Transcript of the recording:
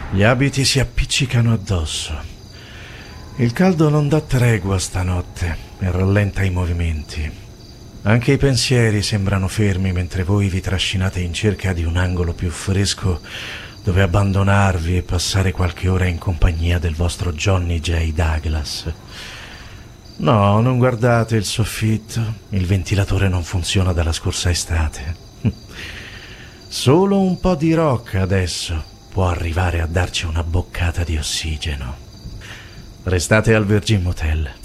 Gli abiti si appiccicano addosso. Il caldo non dà tregua stanotte e rallenta i movimenti. Anche i pensieri sembrano fermi mentre voi vi trascinate in cerca di un angolo più fresco dove abbandonarvi e passare qualche ora in compagnia del vostro Johnny J. Douglas. No, non guardate il soffitto. Il ventilatore non funziona dalla scorsa estate. Solo un po' di rock adesso può arrivare a darci una boccata di ossigeno. Restate al Virgin Motel.